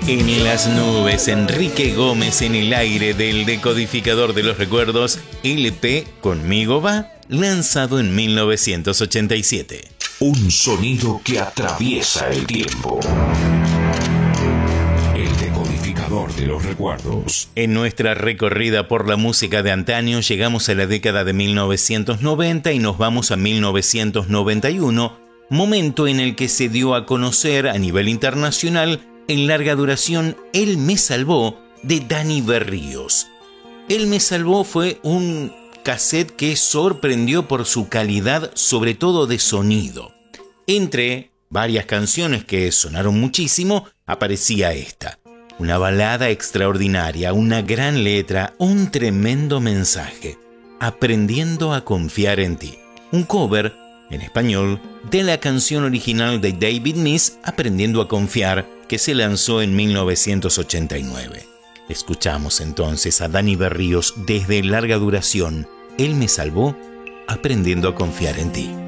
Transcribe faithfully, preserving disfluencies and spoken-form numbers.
En las nubes, Enrique Gómez en el aire del decodificador de los recuerdos, L P Conmigo Va, lanzado en mil novecientos ochenta y siete. Un sonido que atraviesa el tiempo. El decodificador de los recuerdos. En nuestra recorrida por la música de antaño llegamos a la década de mil novecientos noventa y nos vamos a mil novecientos noventa y uno, momento en el que se dio a conocer a nivel internacional en larga duración Él me salvó de Dani Berríos. Él me salvó fue un cassette que sorprendió por su calidad, sobre todo de sonido. Entre varias canciones que sonaron muchísimo, aparecía esta. Una balada extraordinaria, una gran letra, un tremendo mensaje. Aprendiendo a confiar en ti. Un cover, en español, de la canción original de David Miss, Aprendiendo a confiar, que se lanzó en mil novecientos ochenta y nueve. Escuchamos entonces a Dani Berríos desde Larga Duración. Él me salvó, Aprendiendo a confiar en ti.